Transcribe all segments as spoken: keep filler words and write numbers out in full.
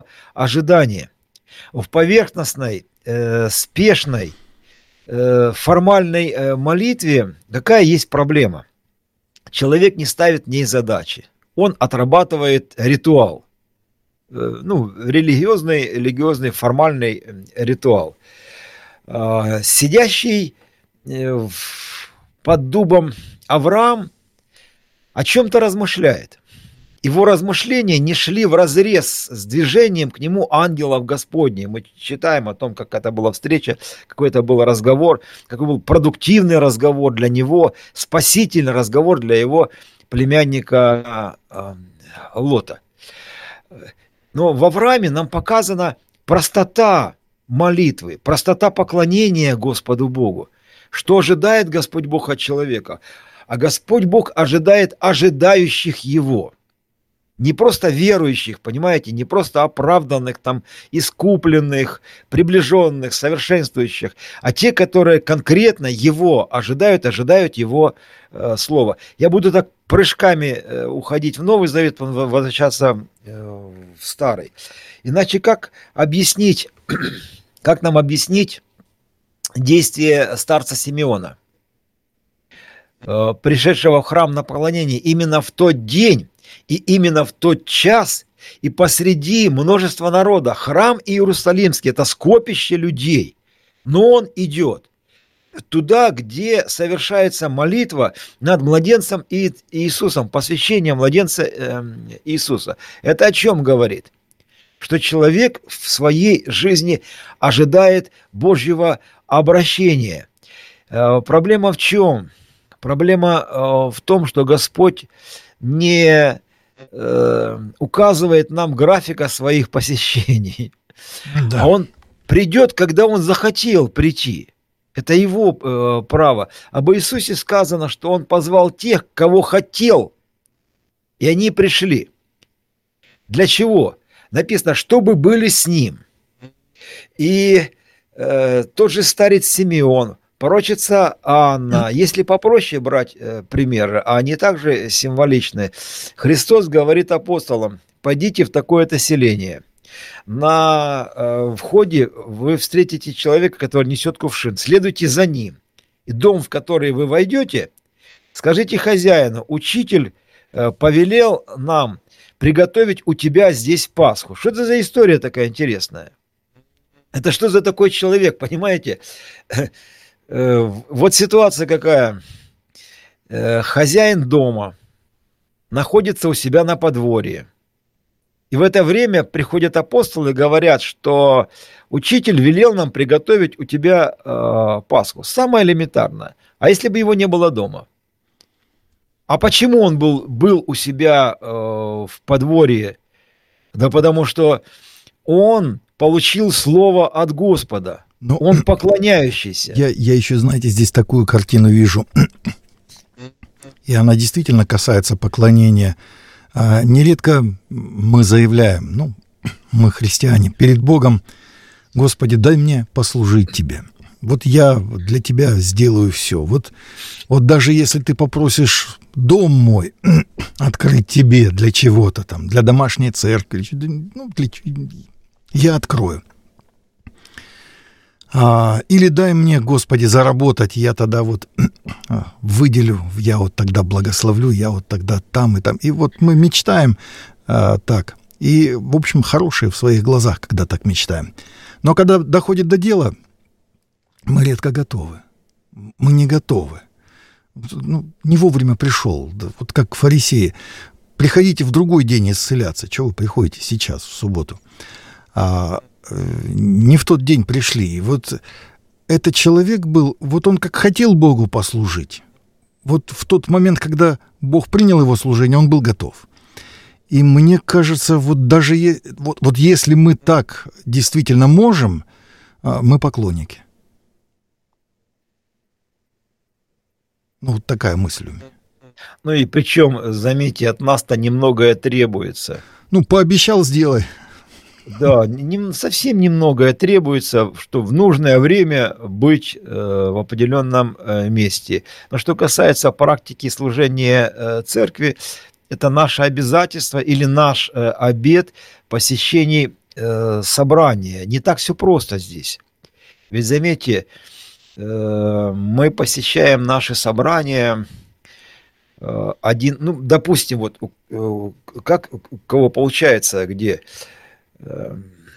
ожидания. В поверхностной, э, спешной, э, формальной э, молитве какая есть проблема? Человек не ставит в ней задачи. Он отрабатывает ритуал. Э, ну, религиозный, религиозный, формальный ритуал. Э, сидящий э, под дубом Авраам о чем-то размышляет. Его размышления не шли вразрез с движением к нему ангелов Господних. Мы читаем о том, как это была встреча, какой это был разговор, какой был продуктивный разговор для него, спасительный разговор для его племянника э, Лота. Но в Аврааме нам показана простота молитвы, простота поклонения Господу Богу. Что ожидает Господь Бог от человека? А Господь Бог ожидает ожидающих Его. Не просто верующих, понимаете, не просто оправданных, там, искупленных, приближенных, совершенствующих, а те, которые конкретно Его ожидают, ожидают Его э, Слова. Я буду так прыжками э, уходить в Новый Завет, возвращаться э, в Старый. Иначе как объяснить, как нам объяснить действие старца Симеона, э, пришедшего в храм на поклонение именно в тот день, и именно в тот час, и посреди множества народа, храм Иерусалимский – это скопище людей, но он идет туда, где совершается молитва над младенцем Иисусом, посвящение младенца Иисуса. Это о чем говорит? Что человек в своей жизни ожидает Божьего обращения. Проблема в чем? Проблема в том, что Господь не э, указывает нам графика своих посещений. Да. А он придет, когда он захотел прийти. Это его э, право. Об Иисусе сказано, что он позвал тех, кого хотел, и они пришли. Для чего? Написано, чтобы были с ним. И э, тот же старец Симеон, пророчица Анна, если попроще брать э, примеры, а они также символичны, Христос говорит апостолам: пойдите в такое-то селение. На э, входе вы встретите человека, который несет кувшин. Следуйте за ним. И дом, в который вы войдете, скажите хозяину: учитель э, повелел нам приготовить у тебя здесь Пасху. Что это за история такая интересная? Это что за такой человек, понимаете? Вот ситуация какая. Хозяин дома находится у себя на подворье. И в это время приходят апостолы и говорят, что учитель велел нам приготовить у тебя э, Пасху. Самое элементарное. А если бы его не было дома? А почему он был, был у себя э, в подворье? Да потому что он получил слово от Господа. Но он поклоняющийся. Я, я еще, знаете, здесь такую картину вижу. И она действительно касается поклонения. А, нередко мы заявляем, ну, мы христиане, перед Богом: Господи, дай мне послужить Тебе. Вот я для Тебя сделаю все. Вот, вот даже если Ты попросишь дом мой открыть Тебе для чего-то там, для домашней церкви, ну, для, я открою. А, или дай мне, Господи, заработать, я тогда вот выделю, я вот тогда благословлю, я вот тогда там и там. И вот мы мечтаем а, так. И, в общем, хорошие в своих глазах, когда так мечтаем. Но когда доходит до дела, мы редко готовы. Мы не готовы. Ну, не вовремя пришел. Вот как фарисеи. Приходите в другой день исцеляться. Чего вы приходите сейчас, в субботу? А не в тот день пришли. И вот этот человек был, вот он как хотел Богу послужить. Вот в тот момент, когда Бог принял его служение, он был готов. И мне кажется, вот даже е- вот, вот если мы так действительно можем, мы поклонники. Ну, вот такая мысль у меня. Ну и причем, заметьте, от нас-то немногое требуется. Ну, пообещал, сделай. Да, не, совсем немногое требуется, что в нужное время быть э, в определенном э, месте. Но что касается практики служения э, церкви, это наше обязательство или наш э, обет посещений э, собрание. Не так все просто здесь. Ведь заметьте, э, мы посещаем наши собрания э, один, ну, допустим, вот э, как у кого получается, где, э,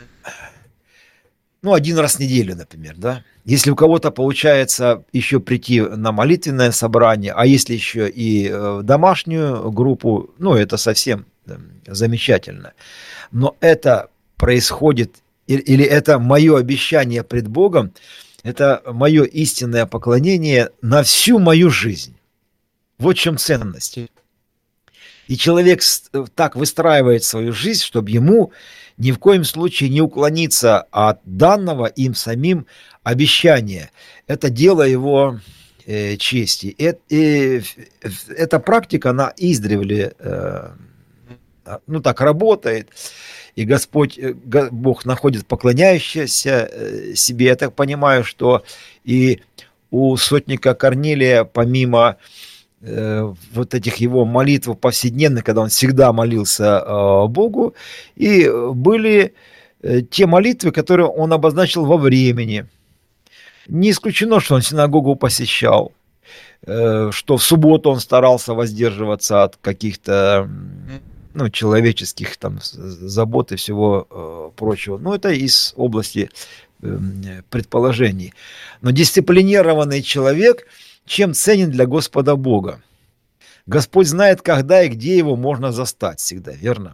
ну, один раз в неделю, например, да. Если у кого-то получается еще прийти на молитвенное собрание, а если еще и в домашнюю группу, ну, это совсем замечательно. Но это происходит, или это мое обещание пред Богом, это мое истинное поклонение на всю мою жизнь. Вот в чем ценность. И человек так выстраивает свою жизнь, чтобы ему ни в коем случае не уклониться от данного им самим обещания. Это дело его э, чести. Это, э, эта практика, она издревле э, ну, так работает. И Господь, Бог находит поклоняющегося себе. Я так понимаю, что и у сотника Корнилия, помимо э, вот этих его молитв повседневных, когда он всегда молился э, Богу, и были э, те молитвы, которые он обозначил во времени. Не исключено, что он синагогу посещал, э, что в субботу он старался воздерживаться от каких-то ну, человеческих там забот и всего э, прочего. Но это из области э, предположений. Но дисциплинированный человек чем ценен для Господа Бога? Господь знает, когда и где его можно застать всегда, верно?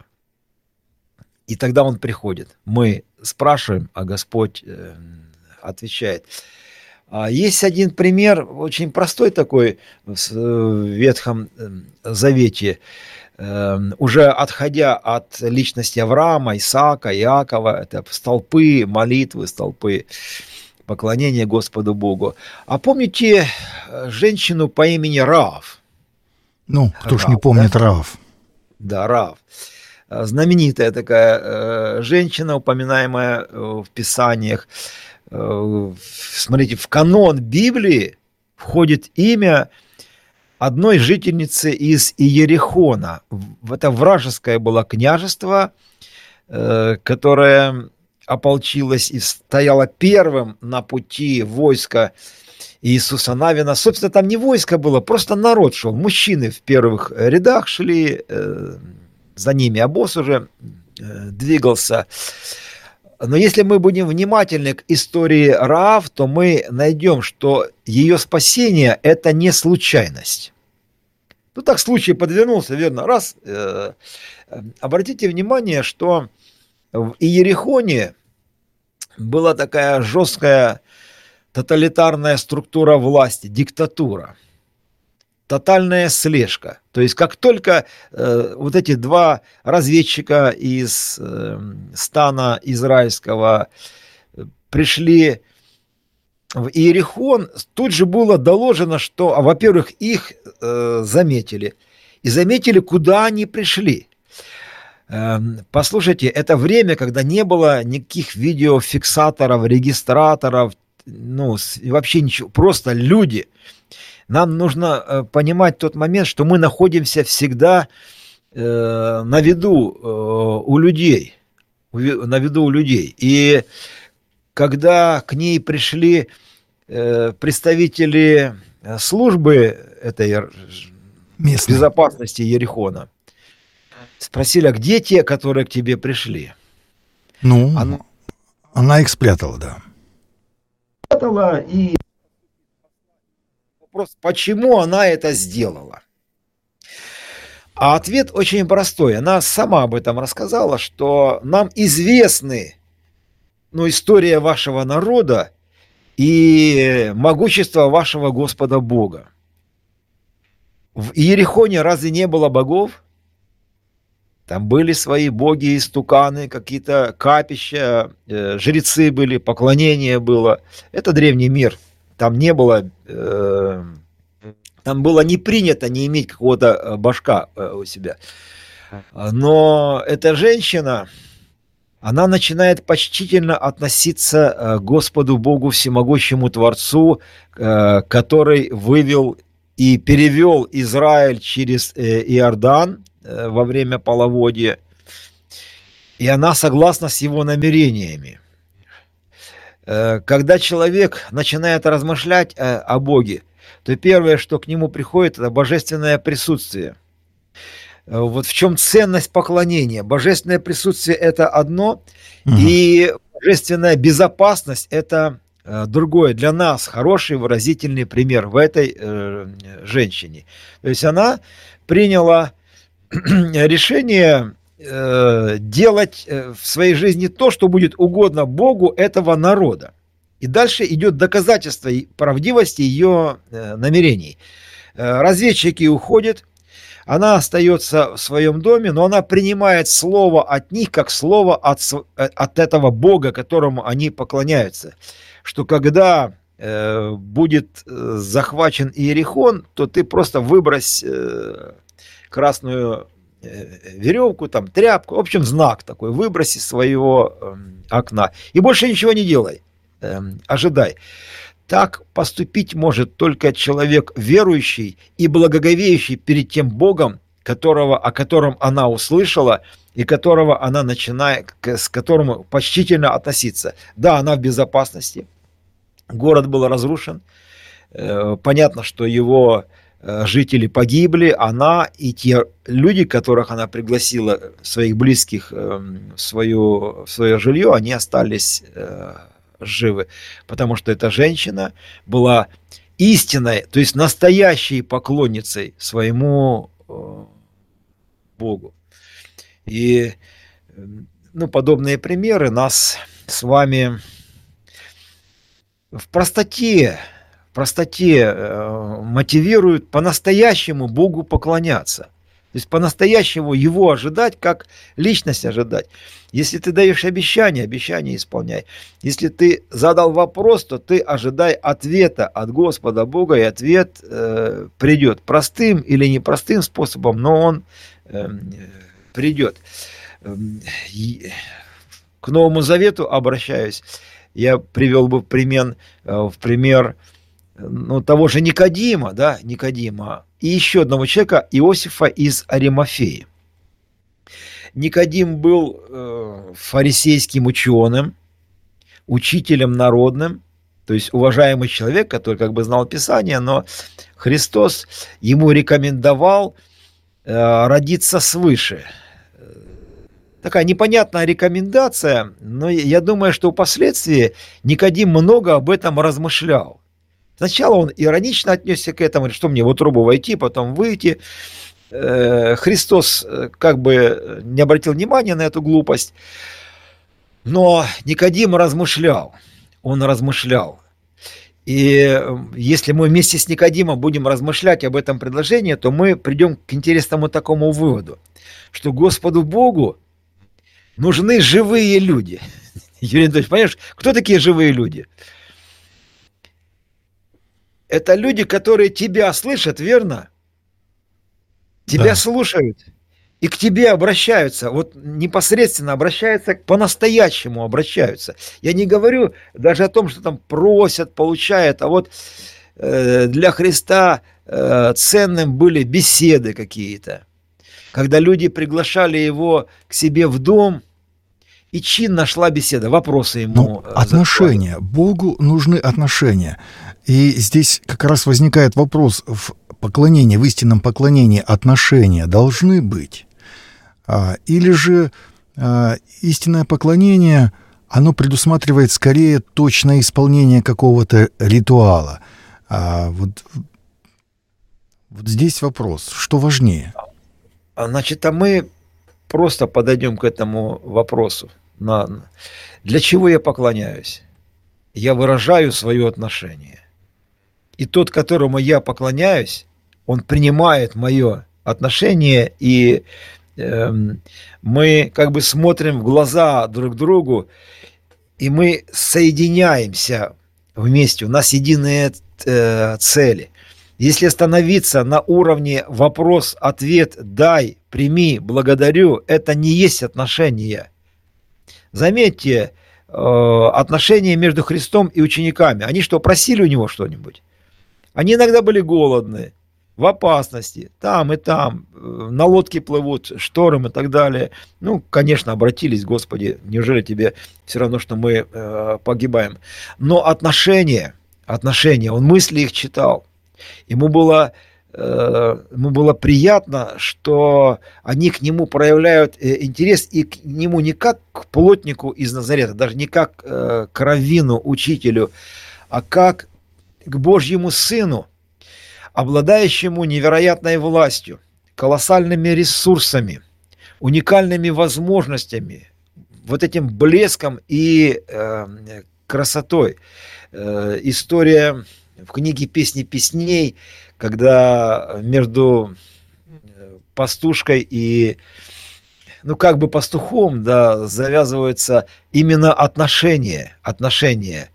И тогда он приходит. Мы спрашиваем, а Господь э, отвечает. Есть один пример, очень простой такой в Ветхом Завете. Уже отходя от личности Авраама, Исаака, Иакова, это столпы молитвы, столпы поклонения Господу Богу. А помните женщину по имени Раав? Ну, кто ж не помнит да? Раав. Да, Раав. Знаменитая такая женщина, упоминаемая в Писаниях. Смотрите, в канон Библии входит имя одной жительницы из Иерихона. Это вражеское было княжество, которое ополчилось и стояло первым на пути войска Иисуса Навина. Собственно, там не войско было, просто народ шел. Мужчины в первых рядах шли, за ними обоз уже двигался. Но если мы будем внимательны к истории Раав, то мы найдем, что ее спасение – это не случайность. Ну так случай подвернулся, верно? Раз. Э, обратите внимание, что в Иерихоне была такая жесткая тоталитарная структура власти, диктатура. Тотальная слежка. То есть как только э, вот эти два разведчика из э, стана израильского пришли в Иерихон, тут же было доложено, что, а, во-первых, их э, заметили. И заметили, куда они пришли. Э, послушайте, это время, когда не было никаких видеофиксаторов, регистраторов, ну, вообще ничего, просто люди. Нам нужно э, понимать тот момент, что мы находимся всегда э, на виду э, у людей, у, на виду у людей. И когда к ней пришли э, представители службы этой местной безопасности Иерихона, спросили, а где те, которые к тебе пришли? Ну, она, она их спрятала, да. Спрятала и... Вопрос, почему она это сделала? А ответ очень простой. Она сама об этом рассказала, что нам известны, ну, история вашего народа и могущество вашего Господа Бога. В Иерихоне разве не было богов? Там были свои боги, истуканы, какие-то капища, э, жрецы были, поклонение было. Это древний мир. Там не было, э, там было не принято не иметь какого-то божка э, у себя. Но эта женщина, она начинает почтительно относиться к Господу Богу, всемогущему Творцу, э, который вывел и перевел Израиль через э, Иордан э, во время половодья. и она согласна с его намерениями. Когда человек начинает размышлять о Боге, то первое, что к нему приходит, это божественное присутствие. Вот в чем ценность поклонения. Божественное присутствие – это одно, угу. и божественная безопасность – это другое. Для нас хороший выразительный пример в этой э, женщине. То есть она приняла решение э, делать в своей жизни то, что будет угодно Богу этого народа. И дальше идет доказательство правдивости ее э, намерений. Э, разведчики уходят, она остается в своем доме, но она принимает слово от них, как слово от, от этого Бога, которому они поклоняются. Что когда э, будет э, захвачен Иерихон, то ты просто выбрось э, красную э, веревку, там, тряпку, в общем, знак такой, выбрось из своего э, окна. И больше ничего не делай, э, ожидай. Так поступить может только человек верующий и благоговеющий перед тем Богом, которого, о котором она услышала и которого она начинает, с которым почтительно относиться. Да, она в безопасности. Город был разрушен. Понятно, что его жители погибли. Она и те люди, которых она пригласила, своих близких, в, свое, в свое жилье, они остались живы, потому что эта женщина была истинной, то есть настоящей поклонницей своему э, Богу. И ну, подобные примеры нас с вами в простоте, в простоте э, мотивируют по-настоящему Богу поклоняться. То есть по-настоящему его ожидать, как личность ожидать. Если ты даешь обещание, обещание исполняй. Если ты задал вопрос, то ты ожидай ответа от Господа Бога, и ответ э, придет. Простым или непростым способом, но он э, придет. К Новому Завету обращаюсь. Я привел бы пример, в пример ну, того же Никодима, да, Никодима, и еще одного человека, Иосифа из Аримафеи. Никодим был э, фарисейским ученым, учителем народным, то есть уважаемый человек, который как бы знал Писание, но Христос ему рекомендовал э, родиться свыше. Такая непонятная рекомендация, но я думаю, что впоследствии Никодим много об этом размышлял. Сначала он иронично отнесся к этому, что мне в утробу войти, потом выйти. Христос как бы не обратил внимания на эту глупость, но Никодим размышлял, он размышлял. И если мы вместе с Никодимом будем размышлять об этом предложении, то мы придем к интересному такому выводу, что Господу Богу нужны живые люди. Юрий Анатольевич, понимаешь, кто такие живые люди? Это люди, которые тебя слышат, верно? Тебя да. слушают и к тебе обращаются, вот непосредственно обращаются, по-настоящему обращаются. Я не говорю даже о том, что там просят, получают, а вот э, для Христа э, ценным были беседы какие-то, когда люди приглашали его к себе в дом, и чинно шла беседа, вопросы ему. Ну, отношения. Богу нужны отношения. И здесь как раз возникает вопрос, в поклонении, в истинном поклонении отношения должны быть. А, или же а, истинное поклонение, оно предусматривает скорее точное исполнение какого-то ритуала. А, вот, вот здесь вопрос, что важнее? Значит, а мы просто подойдем к этому вопросу. На, для чего я поклоняюсь? Я выражаю свое отношение. И тот, которому я поклоняюсь, он принимает мое отношение, и э, мы как бы смотрим в глаза друг другу, и мы соединяемся вместе, у нас единые э, цели. Если остановиться на уровне вопрос-ответ, дай, прими, благодарю, это не есть отношения. Заметьте, э, отношения между Христом и учениками. Они что, просили у него что-нибудь? Они иногда были голодны. в опасности, там и там, на лодке плывут, шторм и так далее. Ну, конечно, обратились, Господи, неужели тебе все равно, что мы э, погибаем? Но отношения, отношения, он мысли их читал. Ему было, э, ему было приятно, что они к нему проявляют э, интерес, и к нему не как к плотнику из Назарета, даже не как э, к раввину, учителю, а как к Божьему Сыну, обладающему невероятной властью, колоссальными ресурсами, уникальными возможностями, вот этим блеском и э, красотой. Э, история в книге «Песни песней», когда между пастушкой и, ну, как бы пастухом, да, завязываются именно отношения, отношения.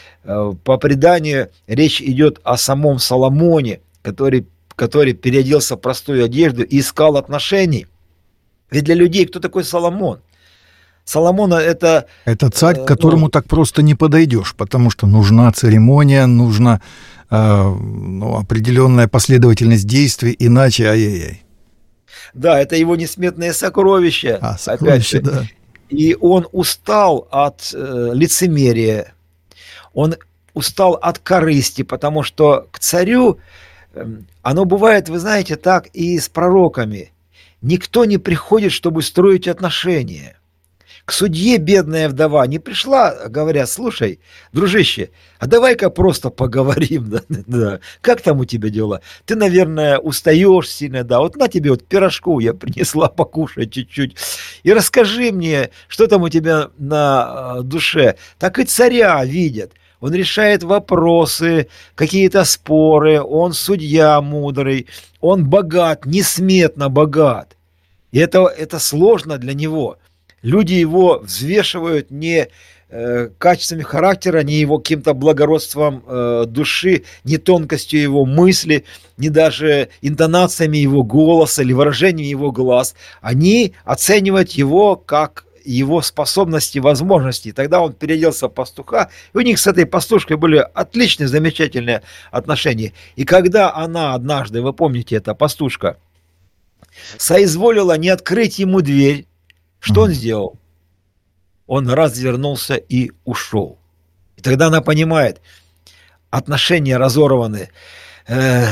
По преданию речь идет о самом Соломоне, который, который переоделся в простую одежду и искал отношений. Ведь для людей кто такой Соломон? Соломона это... Это царь, к которому ну, так просто не подойдешь, потому что нужна церемония, нужна э, ну, определенная последовательность действий, иначе ай-яй-яй. Да, это его несметные сокровища. А, сокровища, да. И он устал от э, лицемерия, он устал от корысти, потому что к царю, оно бывает, вы знаете, так и с пророками. Никто не приходит, чтобы строить отношения. К судье бедная вдова не пришла, говоря: слушай, дружище, а давай-ка просто поговорим. Да, да. Как там у тебя дела? Ты, наверное, устаешь сильно, да. Вот на тебе вот пирожку я принесла покушать чуть-чуть. И расскажи мне, что там у тебя на душе. Так и царя видят. Он решает вопросы, какие-то споры, он судья мудрый, он богат, несметно богат. И это, это сложно для него. Люди его взвешивают не э, качествами характера, не его каким-то благородством э, души, не тонкостью его мысли, не даже интонациями его голоса или выражением его глаз. Они оценивают его как его способности, возможности. Тогда он переоделся в пастуха, и у них с этой пастушкой были отличные, замечательные отношения. И когда она однажды, вы помните, эта пастушка, соизволила не открыть ему дверь, что он сделал? Он развернулся и ушел. И тогда она понимает, отношения разорваны. Это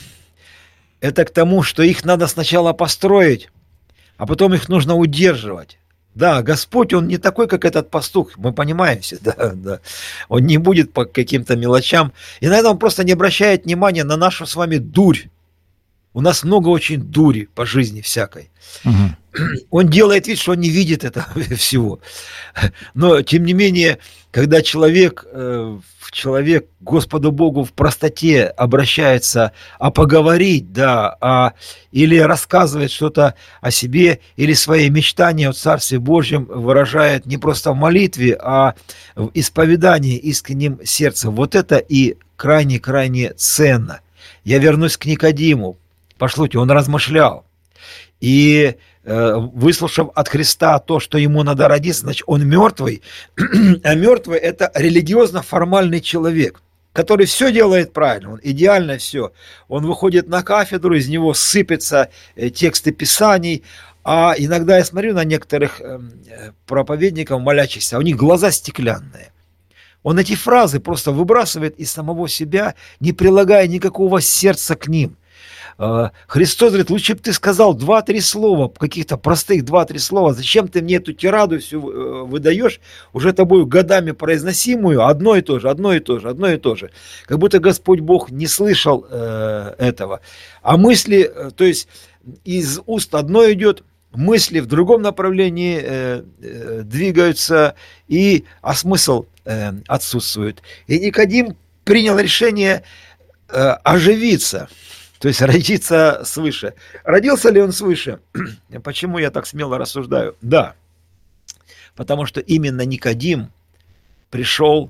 к тому, что их надо сначала построить, а потом их нужно удерживать. Да, Господь, Он не такой, как этот пастух, мы понимаем все, да, да. Он не будет по каким-то мелочам. Иногда Он просто не обращает внимания на нашу с вами дурь. У нас много очень дури по жизни всякой. Угу. Он делает вид, что он не видит этого всего. Но, тем не менее, когда человек, человек к Господу Богу в простоте обращается, а поговорить, да, а, или рассказывает что-то о себе, или свои мечтания о Царстве Божьем выражает не просто в молитве, а в исповедании искренним сердцем. Вот это и крайне-крайне ценно. Я вернусь к Никодиму. Пошлите, он размышлял. И э, выслушав от Христа то, что ему надо родиться, значит, он мертвый. А мертвый – это религиозно-формальный человек, который все делает правильно, он идеально все. Он выходит на кафедру, из него сыпятся э, тексты Писаний. А иногда я смотрю на некоторых э, проповедников молящихся, у них глаза стеклянные. Он эти фразы просто выбрасывает из самого себя, не прилагая никакого сердца к ним. Христос говорит: лучше бы ты сказал два-три слова, каких-то простых два-три слова. Зачем ты мне эту тираду всю выдаешь, уже тобою годами произносимую, одно и то же, одно и то же, одно и то же. Как будто Господь Бог не слышал э, этого. А мысли, то есть из уст одно идет, мысли в другом направлении э, э, двигаются, и, а смысл э, отсутствует. И Никодим принял решение э, оживиться. То есть родиться свыше. Родился ли он свыше? Почему я так смело рассуждаю? Да. Потому что именно Никодим пришел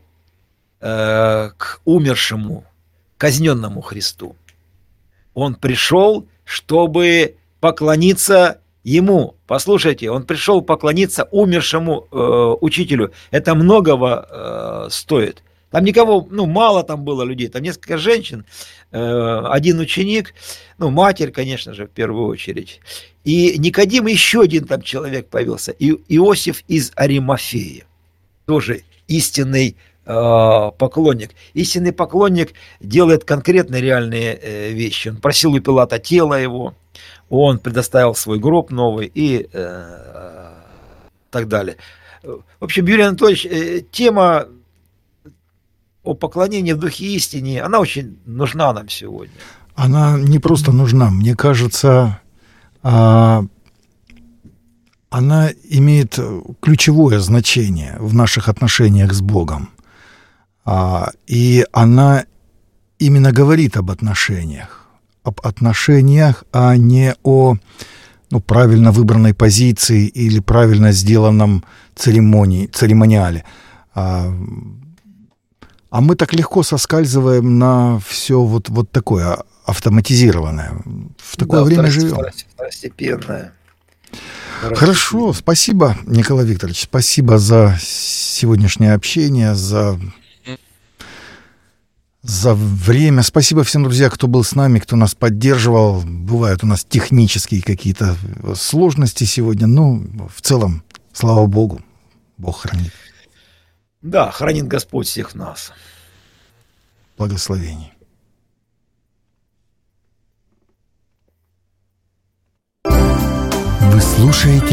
э, к умершему, казненному Христу. Он пришел, чтобы поклониться ему. Послушайте, он пришел поклониться умершему э, учителю. Это многого э, стоит. Там никого, ну, мало там было людей, там несколько женщин, один ученик, ну, матерь, конечно же, в первую очередь. И Никодим, еще один там человек появился, и Иосиф из Аримафеи, тоже истинный э, поклонник. Истинный поклонник делает конкретные реальные э, вещи. Он просил у Пилата тело его, он предоставил свой гроб новый и э, так далее. В общем, Юрий Анатольевич, э, тема о поклонении в духе истине, она очень нужна нам сегодня. Она не просто нужна, мне кажется, а, она имеет ключевое значение в наших отношениях с Богом. А, и она именно говорит об отношениях, об отношениях, а не о, ну, правильно выбранной позиции или правильно сделанном церемонии, церемониале. А, А мы так легко соскальзываем на все вот, вот такое автоматизированное. В такое да, время живем. Второстепенное. Хорошо, спасибо, Николай Викторович. Спасибо за сегодняшнее общение, за, за время. Спасибо всем, друзья, кто был с нами, кто нас поддерживал. Бывают у нас технические какие-то сложности сегодня. Но в целом, слава Богу, Бог хранит. Да, хранит Господь всех нас. Благословений. Вы слушаете